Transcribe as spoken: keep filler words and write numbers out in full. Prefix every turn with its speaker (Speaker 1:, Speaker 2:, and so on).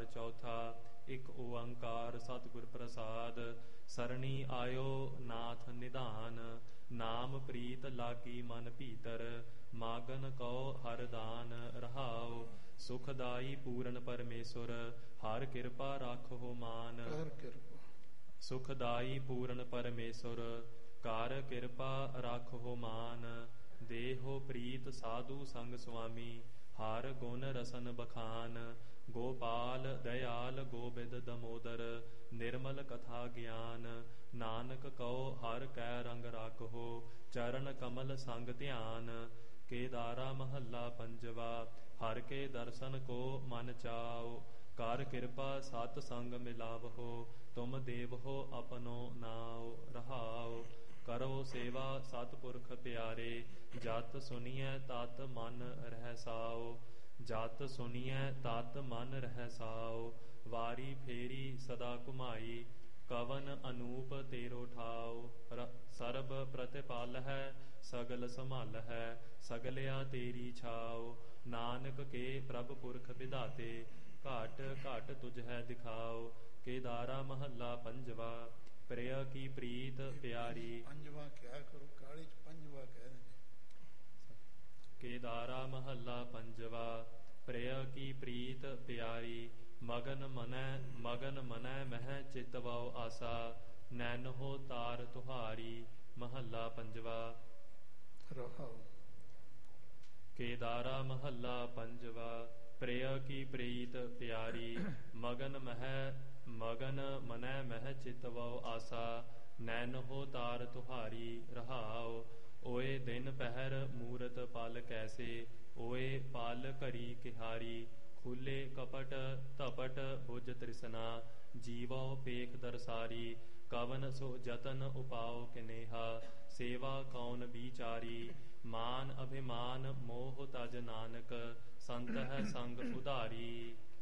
Speaker 1: ਘਰ ਚੌਥਾ। ਇੱਕ ਓੰਕਾਰ ਸਤਿਗੁਰ ਪ੍ਰਸਾਦ। ਸਰਣੀ ਆਇਓ ਨਾਥ ਨਿਧਾਨ, ਨਾਮ ਪ੍ਰੀਤ ਲਾਗੀ ਮਨ ਭੀਤਰ। ਮਾਗਨ ਕਉ ਹਰ ਦਾਨ ਰਹਾਉ, ਸੁਖਦਾਈ ਪੂਰਨ ਪਰਮੇਸ਼ੁਰ। ਹਰ ਕਿਰਪਾ ਰਾਖੋ ਮਾਨ,
Speaker 2: ਹਰ ਕਿਰਪਾ
Speaker 1: ਸੁਖਦਾਈ ਪੂਰਨ ਪਰਮੇਸ਼ੁਰ। ਕਰ ਕਿਰਪਾ ਰਾਖੋ ਮਾਨ, ਦੇਹੋ ਪ੍ਰੀਤ ਸਾਧੂ ਸੰਗ ਸੁਆਮੀ। ਹਰ ਗੁਣ ਰਸਨ ਬਖਾਨ, ਗੋਪਾਲ ਦਇਆਲ ਗੋਬਿੰਦ ਦਮੋਦਰ। ਨਿਰਮਲ ਕਥਾ ਗਿਆਨ, ਨਾਨਕ ਕਉ ਹਰ ਕੈ ਰੰਗ ਰਾਖੋ। ਚਰਨ ਕਮਲ ਸੰਗ ਧਿਆਨ, ਕੇਦਾਰਾ ਮਹੱਲਾ ਪੰਜਵਾ। ਹਰ ਕੇ ਦਰਸ਼ਨ ਕੋ ਮਨ ਚਾਉ, ਕਰ ਕਿਰਪਾ ਸਤ ਸੰਗ ਮਿਲਾਵਹੋ। ਤੁਮ ਦੇਵਹੋ ਆਪਨੋ ਨਾਉ, ਰਹਾਉ। ਕਰੋ ਸੇਵਾ ਸਤਿਪੁਰਖ ਪਿਆਰੇ, ਜਤ ਸੁਣੀਐ ਤਤ ਮਨ ਰਹਿ ਸਾਉ। ਜਤ ਸੁਣੀਐ ਤਤ ਮਨ ਰਹਿ ਸਾਉ, ਵਾਰੀ ਫੇਰੀ ਸਦਾ ਘੁਮਾਈ। ਕਵਨ ਅਨੂਪ ਤੇਰੋ ਠਾਉ, ਸਰਬ ਪ੍ਰਤਿਪਾਲ ਹੈ ਸਗਲ ਸੰਭਾਲ ਹੈ। ਸਗਲਿਆ ਤੇਰੀ ਛਾਉ, ਨਾਨਕ ਕੇ ਪ੍ਰਭ ਪੁਰਖ ਵਿਧਾਤੇ। ਘਾਟ ਘਾਟ ਤੁਝ ਹੈ ਦਿਖਾਉ, ਕੇਦਾਰਾ ਮਹੱਲਾ ਪੰਜਵਾ। ਪ੍ਰਿਆ ਕੀ ਪ੍ਰੀਤ ਪਿਆਰੀ,
Speaker 2: ਪੰਜਵਾ ਕਿਹਾ ਕਰੋ, ਕਾਲੀ ਚ ਪੰਜਵਾ ਕਹਿ ਦਿੰਦੇ।
Speaker 1: ਕੇਦਾਰਾ ਮਹੱਲਾ ਪੰਜਵਾ। ਪ੍ਰਿਆ ਕੀ ਪ੍ਰੀਤ ਪਿਆਰੀ, ਮਗਨ ਮਨੈ ਮਗਨ ਮਨੈ ਮਹਿ ਚਿਤਵਉ ਆਸਾ। ਨੈਨਹੋ ਤਾਰ ਤੁਹਾਰੀ, ਮਹੱਲਾ ਪੰਜਵਾ।
Speaker 2: ਰਹਾਉ।
Speaker 1: ਕੇਦਾਰਾ ਮਹੱਲਾ ਪੰਜਵਾ। ਪ੍ਰਿਆ ਕੀ ਪ੍ਰੀਤ ਪਿਆਰੀ, ਮਗਨ ਮਹਿ ਮਗਨ ਮਨੈ ਮਹਿ ਚਿਤਵਉ ਆਸਾ। ਨੈਨਹੋ ਤਾਰ ਤੁਹਾਰੀ, ਰਹਾਉ। ਓਏ ਦਿਨ ਪਹਿਰ ਮੂਰਤ ਪਲ ਕੈਸੇ, ਓਏ ਪਲ ਘੜੀ ਕਿਹਾਰੀ। ਖੁੱਲੇ ਕਪਟ ਧਪਟ ਬੁਝ ਤ੍ਰਿਸ਼ਨਾ, ਜੀਵੋ ਪੇਖ ਦਰਸਾਰੀ। ਕਵਨ ਸੋ ਜਤਨ ਉਪਾਉ ਕਿਨੇਹਾ, ਸੇਵਾ ਕੌਣ ਵਿਚਾਰੀ। ਮਾਨ ਅਭਿਮਾਨ ਮੋਹ ਤਜ ਨਾਨਕ, ਸੰਤ ਹੈ ਸੰਗ ਉਧਾਰੀ।